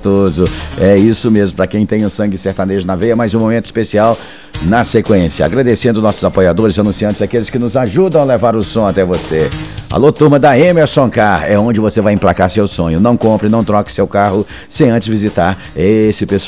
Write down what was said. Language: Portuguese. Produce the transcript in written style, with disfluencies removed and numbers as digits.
gostoso. É isso mesmo, para quem tem o sangue sertanejo na veia, mais um momento especial na sequência. Agradecendo nossos apoiadores, anunciantes, aqueles que nos ajudam a levar o som até você. Alô, turma da Emerson Car, é onde você vai emplacar seu sonho. Não compre, não troque seu carro sem antes visitar esse pessoal.